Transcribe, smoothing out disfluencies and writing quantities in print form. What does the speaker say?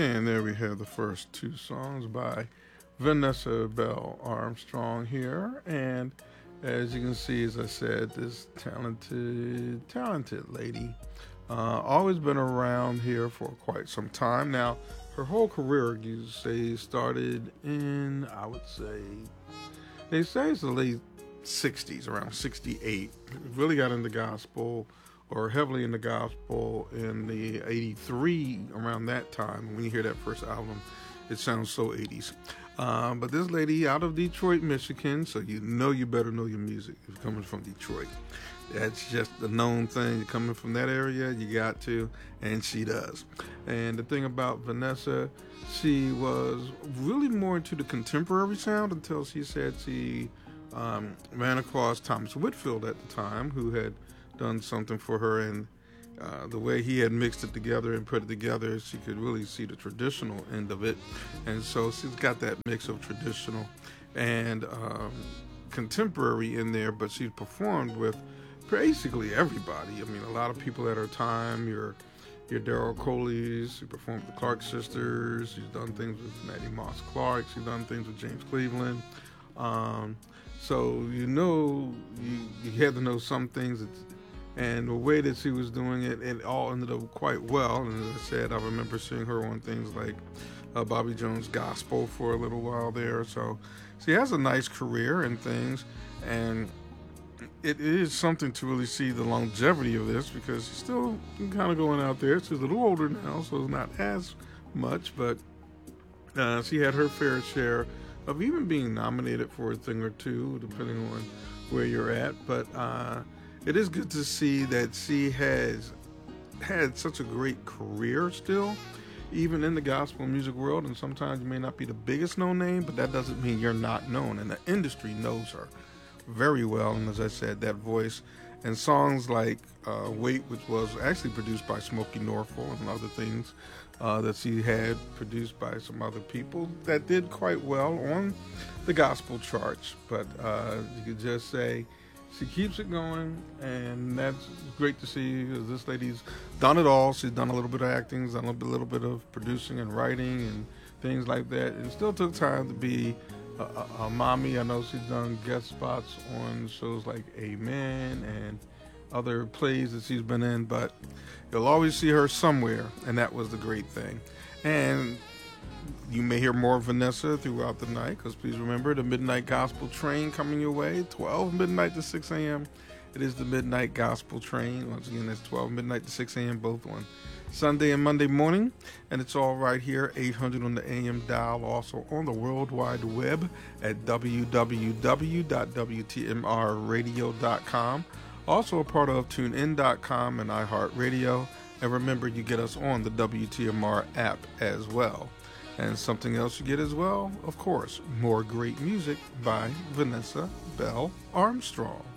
And there we have the first two songs by Vanessa Bell Armstrong here. And as you can see, as I said, this talented lady, always been around here for quite some time. Now, her whole career, you say, started in, I would say, they say it's the late 60s, around 68. Really got into gospel or heavily into gospel in the 83, around that time. When you hear that first album, it sounds so 80s. But this lady out of Detroit, Michigan, so you better know your music if you're coming from Detroit. That's just a known thing. You're coming from that area, you got to, and she does. And the thing about Vanessa, she was really more into the contemporary sound until she said she ran across Thomas Whitfield at the time, who had done something for her, and the way he had mixed it together and put it together, she could really see the traditional end of it. And so she's got that mix of traditional and contemporary in there, but she's performed with basically everybody. I mean, a lot of people at her time, your Daryl Coley's, she performed with the Clark Sisters, she's done things with Maddie Moss Clark, she's done things with James Cleveland. So you had to know some things, and the way that she was doing it, it all ended up quite well. And as I said, I remember seeing her on things like Bobby Jones Gospel for a little while there. So she has a nice career and things, and it is something to really see the longevity of this, because she's still kind of going out there. She's a little older now, so it's not as much, but she had her fair share of even being nominated for a thing or two, depending on where you're at. But it is good to see that she has had such a great career still, even in the gospel music world. And sometimes you may not be the biggest known name, but that doesn't mean you're not known. And the industry knows her very well. And as I said, that voice and songs like Wait, which was actually produced by Smokey Norfolk, and other things that she had produced by some other people that did quite well on the gospel charts. But you could just say she keeps it going, and that's great to see. This lady's done it all. She's done a little bit of acting, done a little bit of producing and writing and things like that. It still took time to be a mommy. I know she's done guest spots on shows like Amen and other plays that she's been in, but you'll always see her somewhere, and that was the great thing. And you may hear more of Vanessa throughout the night, because please remember the Midnight Gospel Train coming your way, 12 midnight to 6 a.m. It is the Midnight Gospel Train. Once again, that's 12 midnight to 6 a.m. both on Sunday and Monday morning, and it's all right here, 800 on the AM dial, also on the World Wide Web at www.wtmrradio.com. Also a part of TuneIn.com and iHeartRadio. And remember, you get us on the WTMR app as well. And something else you get as well, of course, more great music by Vanessa Bell Armstrong.